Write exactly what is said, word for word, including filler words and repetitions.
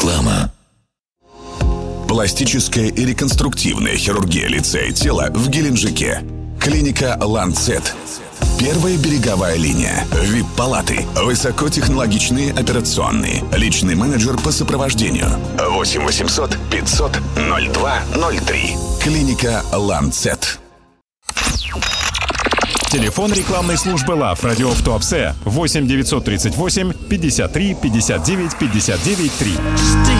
Реклама. Пластическая и реконструктивная хирургия лица и тела в Геленджике. Клиника «Ланцет». Первая береговая линия. ви ай пи-палаты. Высокотехнологичные операционные. Личный менеджер по сопровождению. восемь восемьсот пятьсот ноль два ноль три. Клиника «Ланцет». Телефон рекламной службы ЛАФ Радиоф Туапсе восемь девятьсот тридцать восемь пятьдесят три пятьдесят девять пятьдесят девять три.